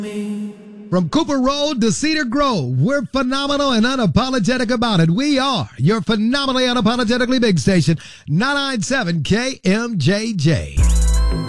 From Cooper Road to Cedar Grove, we're phenomenal and unapologetic about it. We are your phenomenally unapologetically big station, 997 KMJJ.